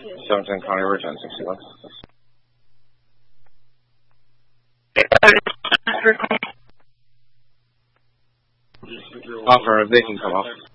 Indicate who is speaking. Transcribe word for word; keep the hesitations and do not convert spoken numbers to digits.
Speaker 1: Shelton County Route ten sixty-one. Offer, they can come off.